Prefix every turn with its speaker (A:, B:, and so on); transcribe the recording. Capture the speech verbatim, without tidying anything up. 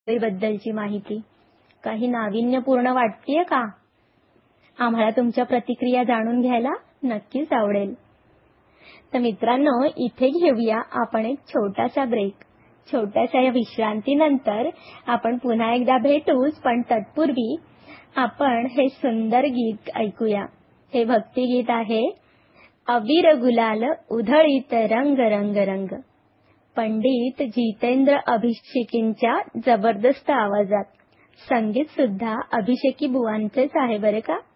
A: बद्दलची माहिती काही नाविन्यपूर्ण वाटतेय का? आम्हाला तुमच्या प्रतिक्रिया जाणून घ्यायला नक्कीच आवडेल. तर मित्रांनो, इथे घेऊया आपण एक छोटासा ब्रेक. छोट्याशा या विश्रांतीनंतर आपण पुन्हा एकदा भेटूच, पण तत्पूर्वी आपण हे सुंदर गीत ऐकूया. हे भक्तिगीत आहे अबीर गुलाल उधळीत रंग रंग रंग. पंडित जितेंद्र अभिषेकींच्या जबरदस्त आवाजात. संगीत सुद्धा अभिषेकी बुवांचेच आहे बरे का.